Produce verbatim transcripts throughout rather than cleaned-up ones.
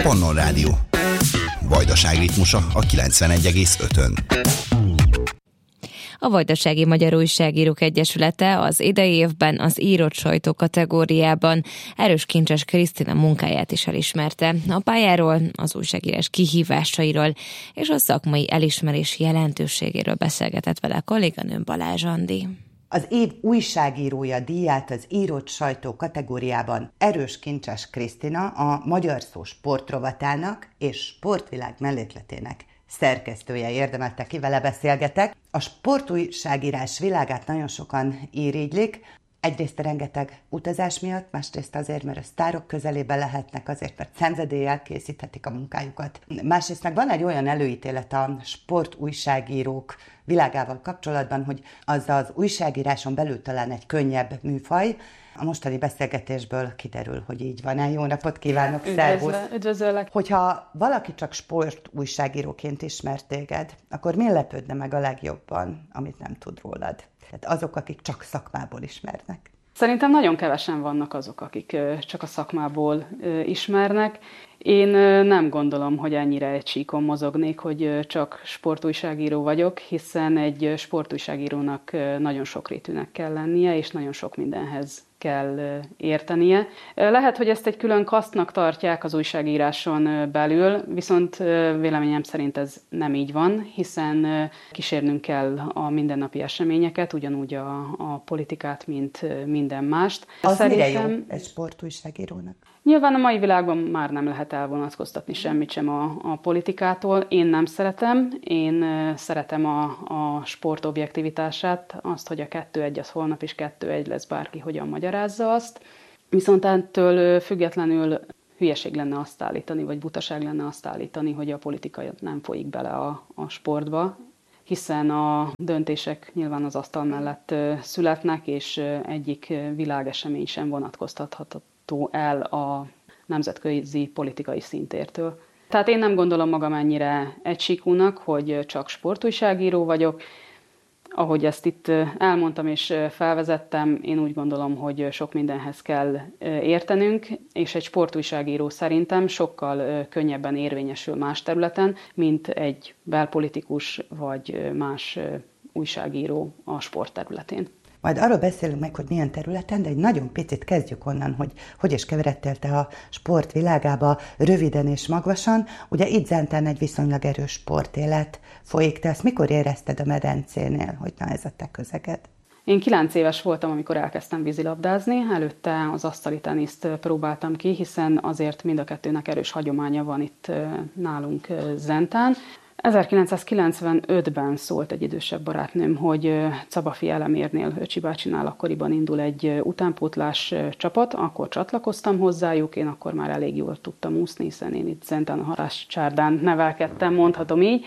Pannon Rádió. Vajdaság ritmusa a kilencvenegy egész ötön. A Vajdasági Magyar Újságírók Egyesülete az idei évben az írott sajtó kategóriában Erős Kincses Krisztina munkáját is elismerte. A pályáról, az újságírás kihívásairól és a szakmai elismerés jelentőségéről beszélgetett vele a kolléganőm Balázs Andi. Az év újságírója díját az írott sajtó kategóriában Erős Kincses Krisztina, a Magyar Szó sportrovatának és Sportvilág mellékletének szerkesztője érdemelte ki, vele beszélgetek. A sportújságírás világát nagyon sokan irigylik, egyrészt a rengeteg utazás miatt, másrészt azért, mert a sztárok közelében lehetnek, azért, mert szenvedéllyel készíthetik a munkájukat. Másrészt meg van egy olyan előítélet a sportújságírók világával kapcsolatban, hogy az az újságíráson belül talán egy könnyebb műfaj. A mostani beszélgetésből kiderül, hogy így van-e. Jó napot kívánok, szervusz! Üdvözöllek! Hogyha valaki csak sportújságíróként ismer téged, akkor mi lepődne meg a legjobban, amit nem tud rólad? Tehát azok, akik csak szakmából ismernek. Szerintem nagyon kevesen vannak azok, akik csak a szakmából ismernek. Én nem gondolom, hogy ennyire egy síkon mozognék, hogy csak sportújságíró vagyok, hiszen egy sportújságírónak nagyon sokrétűnek kell lennie, és nagyon sok mindenhez kell értenie. Lehet, hogy ezt egy külön kasztnak tartják az újságíráson belül, viszont véleményem szerint ez nem így van, hiszen kísérnünk kell a mindennapi eseményeket, ugyanúgy a, a politikát, mint minden mást. Az Szerintem... mire jó egy sportújságírónak? Nyilván a mai világban már nem lehet elvonatkoztatni semmit sem a, a politikától. Én nem szeretem, én szeretem a, a sport objektivitását, azt, hogy a kettő egy az holnap is kettő egy lesz, bárki hogyan magyarázza azt. Viszont ettől függetlenül hülyeség lenne azt állítani, vagy butaság lenne azt állítani, hogy a politika nem folyik bele a, a sportba, hiszen a döntések nyilván az asztal mellett születnek, és egyik világesemény sem vonatkoztatható el a nemzetközi politikai szintértől. Tehát én nem gondolom magam ennyire egysíkúnak, hogy csak sportújságíró vagyok. Ahogy ezt itt elmondtam és felvezettem, én úgy gondolom, hogy sok mindenhez kell értenünk, és egy sportújságíró szerintem sokkal könnyebben érvényesül más területen, mint egy belpolitikus vagy más újságíró a sportterületén. Majd arról beszélünk meg, hogy milyen területen, de egy nagyon picit kezdjük onnan, hogy hogy is keveredtél te a sport világába röviden és magvasan. Ugye itt Zentán egy viszonylag erős sportélet folyik. Te ezt mikor érezted a medencénél, hogy na ez a te közeged? Én kilenc éves voltam, amikor elkezdtem vízilabdázni, előtte az asztali teniszt próbáltam ki, hiszen azért mind a kettőnek erős hagyománya van itt nálunk Zentán. ezerkilencszázkilencvenötben szólt egy idősebb barátnőm, hogy Cabafi Elemérnél, Öcsi bácsinál akkoriban indul egy utánpótlás csapat, akkor csatlakoztam hozzájuk, én akkor már elég jól tudtam úszni, hiszen én itt Zentán a Harászcsárdán nevelkedtem, mondhatom így,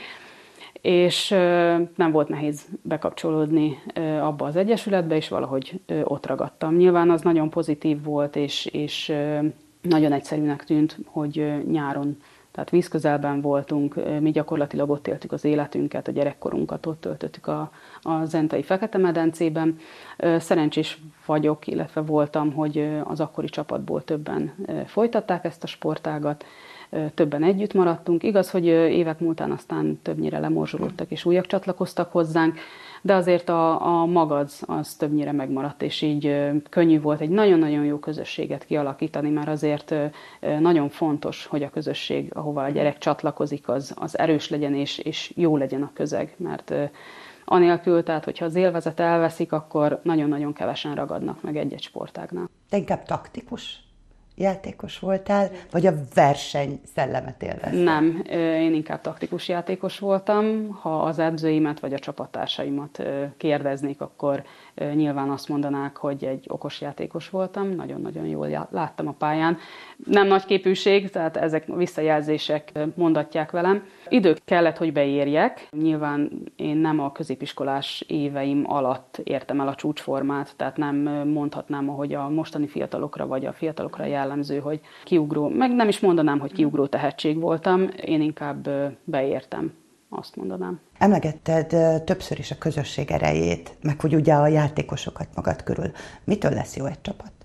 és nem volt nehéz bekapcsolódni abba az egyesületbe, és valahogy ott ragadtam. Nyilván az nagyon pozitív volt, és, és nagyon egyszerűnek tűnt, hogy nyáron, tehát vízközelben voltunk, mi gyakorlatilag ott éltük az életünket, a gyerekkorunkat ott töltöttük a, a zentai Fekete-medencében. Szerencsés vagyok, illetve voltam, hogy az akkori csapatból többen folytatták ezt a sportágat, többen együtt maradtunk. Igaz, hogy évek múltán aztán többnyire lemorzsolódtak és újak csatlakoztak hozzánk, de azért a, a magadz az többnyire megmaradt, és így könnyű volt egy nagyon-nagyon jó közösséget kialakítani, mert azért nagyon fontos, hogy a közösség, ahova a gyerek csatlakozik, az, az erős legyen, és, és jó legyen a közeg, mert anélkül, tehát hogyha az élvezet elveszik, akkor nagyon-nagyon kevesen ragadnak meg egy-egy sportágnál. Te inkább taktikus játékos voltál, vagy a verseny szellemet élvezted? Nem, én inkább taktikus játékos voltam. Ha az edzőimet vagy a csapattársaimat kérdeznék, akkor nyilván azt mondanák, hogy egy okos játékos voltam, nagyon-nagyon jól láttam a pályán. Nem nagy képűség, tehát ezek visszajelzések mondatják velem. Idő kellett, hogy beérjek. Nyilván én nem a középiskolás éveim alatt értem el a csúcsformát, tehát nem mondhatnám, ahogy a mostani fiatalokra vagy a fiatalokra jellemző, hogy kiugró, meg nem is mondanám, hogy kiugró tehetség voltam, én inkább beértem, azt mondanám. Emlegetted többször is a közösség erejét, meg hogy ugye a játékosokat magad körül. Mitől lesz jó egy csapat?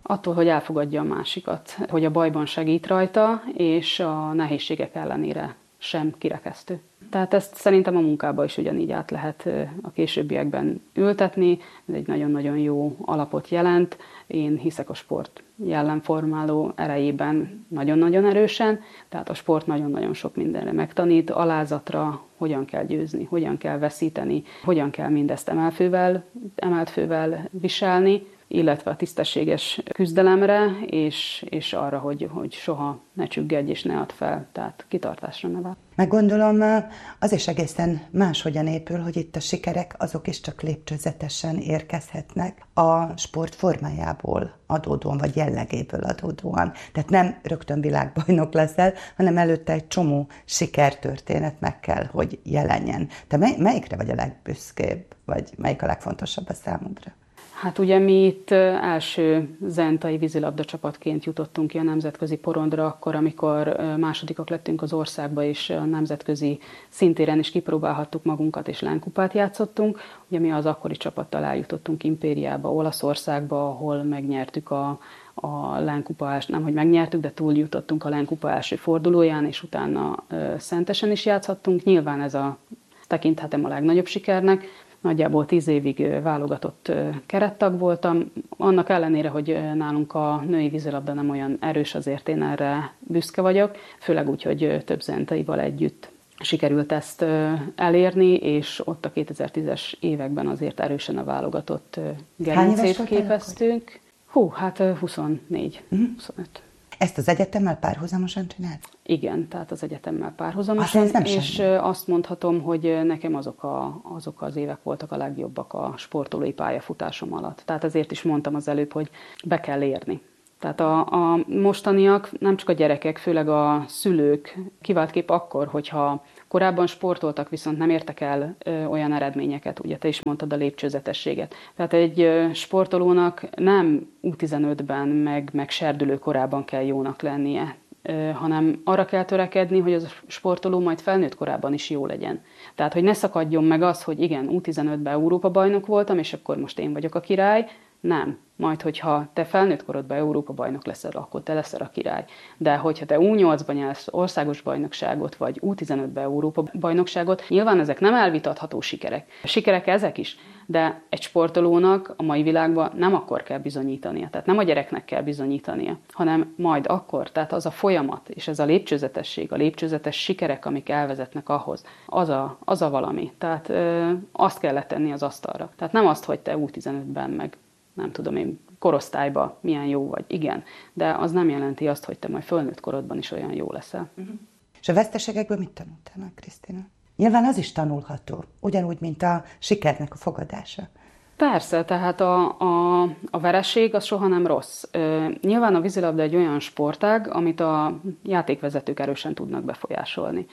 Attól, hogy elfogadja a másikat, hogy a bajban segít rajta, és a nehézségek ellenére sem kirekesztő. Tehát ezt szerintem a munkába is ugyanígy át lehet a későbbiekben ültetni. Ez egy nagyon-nagyon jó alapot jelent. Én hiszek a sport jellemformáló erejében nagyon-nagyon erősen, tehát a sport nagyon-nagyon sok mindenre megtanít, alázatra, hogyan kell győzni, hogyan kell veszíteni, hogyan kell mindezt emelfővel, emelt fővel viselni, illetve a tisztességes küzdelemre, és, és arra, hogy, hogy soha ne csüggedj és ne add fel, tehát kitartásra nevel. Meg gondolom, az is egészen máshogyan épül, hogy itt a sikerek azok is csak lépcsőzetesen érkezhetnek a sport formájából adódóan, vagy jellegéből adódóan. Tehát nem rögtön világbajnok leszel, hanem előtte egy csomó sikertörténet meg kell, hogy jelenjen. Te mely, melyikre vagy a legbüszkébb, vagy melyik a legfontosabb a számodra? Hát ugye mi itt első zentai vízilabda csapatként jutottunk ki a nemzetközi porondra, akkor, amikor másodikak lettünk az országba, és a nemzetközi szintéren is kipróbálhattuk magunkat, és lánkupát játszottunk. Ugye mi az akkori csapattal eljutottunk Impériába, Olaszországba, ahol megnyertük a, a lánkupa, nem hogy megnyertük, de túljutottunk a lánkupa első fordulóján, és utána Szentesen is játszhattunk. Nyilván ez a tekinthetem a legnagyobb sikernek. Nagyjából tíz évig válogatott kerettag voltam. Annak ellenére, hogy nálunk a női vízilabda nem olyan erős, azért én erre büszke vagyok. Főleg úgy, hogy több zentaival együtt sikerült ezt elérni, és ott a kétezer-tízes években azért erősen a válogatott gerincét képeztünk. Hú, hát huszonnégy, uh-huh. huszonöt. Ezt az egyetemmel párhuzamosan csinált? Igen, tehát az egyetemmel párhuzamosan, és semmi. Azt mondhatom, hogy nekem azok, a, azok az évek voltak a legjobbak a sportolói pályafutásom alatt. Tehát ezért is mondtam az előbb, hogy be kell érni. Tehát a, a mostaniak, nem csak a gyerekek, főleg a szülők, kiváltképp akkor, hogyha korábban sportoltak, viszont nem értek el ö, olyan eredményeket, ugye te is mondtad a lépcsőzetességet. Tehát egy ö, sportolónak nem U tizenötben, meg, meg serdülő korában kell jónak lennie, ö, hanem arra kell törekedni, hogy az a sportoló majd felnőtt korában is jó legyen. Tehát, hogy ne szakadjon meg az, hogy igen, U tizenötben Európa-bajnok voltam, és akkor most én vagyok a király. Nem. Majd, hogyha te felnőtt korodban Európa-bajnok leszel, akkor te leszel a király. De hogyha te U nyolcban nyersz országos bajnokságot, vagy U tizenötben Európa-bajnokságot, nyilván ezek nem elvitatható sikerek. A sikerek ezek is, de egy sportolónak a mai világban nem akkor kell bizonyítania, tehát nem a gyereknek kell bizonyítania, hanem majd akkor, tehát az a folyamat, és ez a lépcsőzetesség, a lépcsőzetes sikerek, amik elvezetnek ahhoz, az a, az a valami. Tehát ö, azt kell letenni az asztalra. Tehát nem azt, hogy te U tizenötben meg nem tudom én, korosztályban milyen jó vagy, igen, de az nem jelenti azt, hogy te majd fölnőtt korodban is olyan jó leszel. Uh-huh. És a veszteségekből mit tanultál meg, Krisztina? Nyilván az is tanulható, ugyanúgy, mint a sikernek a fogadása. Persze, tehát a, a, a vereség az soha nem rossz. Ö, nyilván a vízilabda egy olyan sportág, amit a játékvezetők erősen tudnak befolyásolni.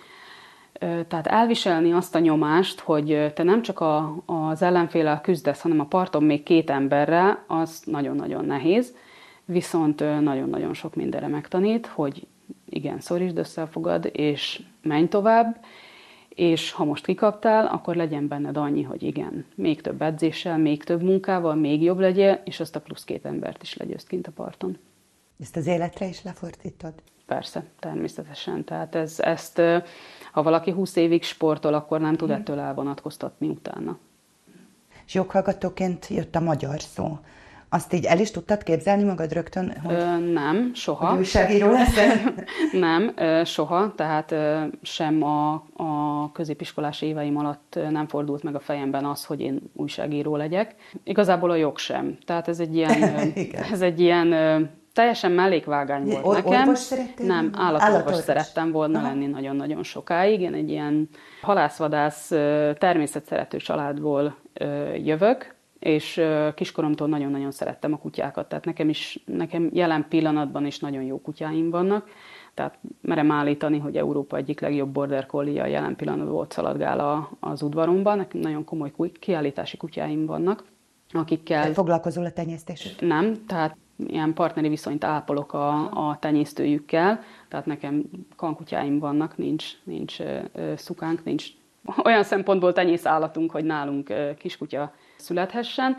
Tehát elviselni azt a nyomást, hogy te nem csak a, az ellenféllel küzdesz, hanem a parton még két emberrel, az nagyon-nagyon nehéz, viszont nagyon-nagyon sok mindenre megtanít, hogy igen, szorítsd össze a fogad, és menj tovább, és ha most kikaptál, akkor legyen benned annyi, hogy igen, még több edzéssel, még több munkával, még jobb legyél, és azt a plusz két embert is legyőzd kint a parton. Ezt az életre is lefordítod? Persze, természetesen. Tehát ez, ezt, ha valaki húsz évig sportol, akkor nem tud ettől elvonatkoztatni utána. És joghallgatóként jött a magyar szó. Azt így el is tudtad képzelni magad rögtön? Hogy Ö, nem, soha. Hogy újságíró leszel? Nem, soha. Tehát sem a, a középiskolás éveim alatt nem fordult meg a fejemben az, hogy én újságíró legyek. Igazából a jog sem. Tehát ez egy ilyen... ez egy ilyen teljesen mellékvágány volt Or- nekem. Orvos szerettél? Nem, állatorvos szerettem volna Aha. lenni nagyon-nagyon sokáig. Én egy ilyen halászvadász, természetszerető családból jövök, és kiskoromtól nagyon-nagyon szerettem a kutyákat. Tehát nekem is, nekem jelen pillanatban is nagyon jó kutyáim vannak. Tehát merem állítani, hogy Európa egyik legjobb border collie-ja jelen pillanatban ott szaladgál a, az udvaromban. Nekem nagyon komoly kiállítási kutyáim vannak, akikkel... Te foglalkozol a tenyésztéssel? Nem, tehát ilyen partneri viszonyt ápolok a, a tenyésztőjükkel, tehát nekem kankutyáim vannak, nincs, nincs ö, szukánk, nincs olyan szempontból tenyész állatunk, hogy nálunk ö, kiskutya születhessen.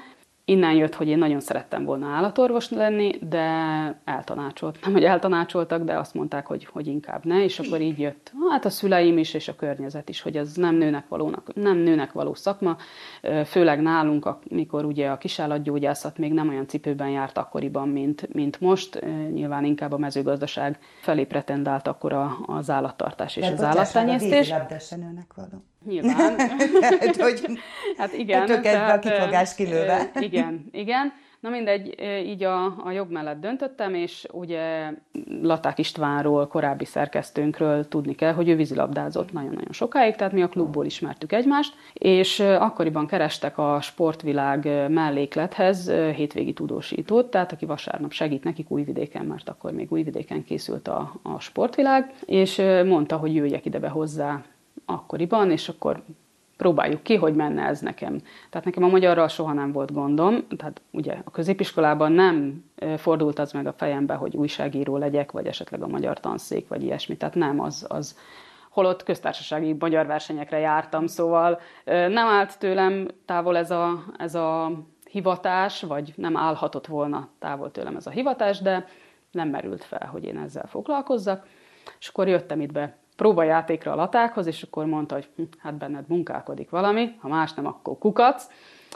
Innen jött, hogy én nagyon szerettem volna állatorvos lenni, de eltanácsolt. Nem, hogy eltanácsoltak, de azt mondták, hogy, hogy inkább ne, és akkor így jött. Hát a szüleim is, és a környezet is, hogy ez nem nőnek valónak, nem nőnek való szakma, főleg nálunk, amikor ugye a kisállatgyógyászat még nem olyan cipőben járt akkoriban, mint, mint most. Nyilván inkább a mezőgazdaság felé pretendált akkor a, az állattartás és de az állattenyésztés. De vízilabda se nőnek való. Nyilván. Tehát, hogy hát igen. Ettől kezdve a kifogás kilőve. Igen, igen. Na mindegy, így a, a jog mellett döntöttem, és ugye Laták Istvánról, korábbi szerkesztőnkről tudni kell, hogy ő vízilabdázott nagyon-nagyon sokáig, tehát mi a klubból ismertük egymást, és akkoriban kerestek a sportvilág melléklethez hétvégi tudósítót, tehát aki vasárnap segít nekik Újvidéken, mert akkor még Újvidéken készült a, a sportvilág, és mondta, hogy jöjjek ide be hozzá akkoriban, és akkor próbáljuk ki, hogy menne ez nekem. Tehát nekem a magyarral soha nem volt gondom, tehát ugye a középiskolában nem fordult az meg a fejembe, hogy újságíró legyek, vagy esetleg a magyar tanszék, vagy ilyesmi, tehát nem az, az holott köztársasági magyar versenyekre jártam, szóval nem állt tőlem távol ez a, ez a hivatás, vagy nem állhatott volna távol tőlem ez a hivatás, de nem merült fel, hogy én ezzel foglalkozzak, és akkor jöttem itt be próbajátékra a Latákhoz, és akkor mondta, hogy hm, hát benned munkálkodik valami, ha más nem, akkor kukac,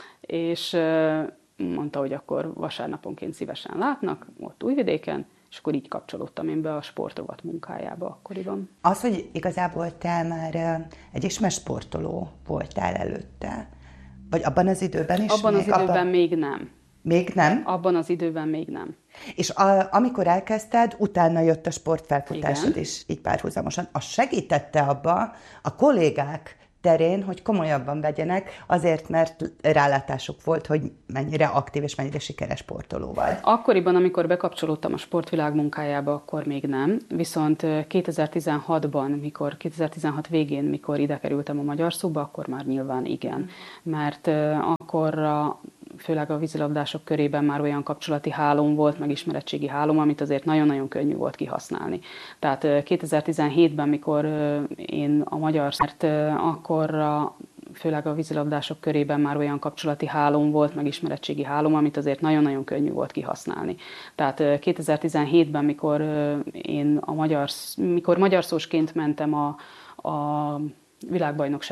és mondta, hogy akkor vasárnaponként szívesen látnak, ott Újvidéken, és akkor így kapcsolódtam én be a sportrovat munkájába akkoriban. Az, hogy igazából te már egy ismert sportoló voltál előtte, vagy abban az időben is? Abban még, az időben abban... még nem. Még nem? Abban az időben még nem. És a, amikor elkezdted, utána jött a sportfelfutásod Igen. is, így párhuzamosan. Az segítette abba a kollégák terén, hogy komolyabban vegyenek, azért, mert rálátásuk volt, hogy mennyire aktív és mennyire sikeres sportoló vagy. Akkoriban, amikor bekapcsolódtam a sportvilág munkájába, akkor még nem. Viszont kétezer-tizenhatban, mikor, kétezer-tizenhat végén, mikor ide kerültem a Magyar Szóba, akkor már nyilván igen. Mert akkor a főleg a vízilabdások körében már olyan kapcsolati hálóm volt, meg ismeretségi hálóm, amit azért nagyon-nagyon könnyű volt kihasználni. Tehát kétezer-tizenhétben, mikor én a magyar, mert akkor a, főleg a vízilabdások körében már olyan kapcsolati hálóm volt, meg ismeretségi hálóm, amit azért nagyon-nagyon könnyű volt kihasználni. Tehát kétezer-tizenhétben, mikor én a magyar, mikor magyarszósként mentem a, a világbajnokság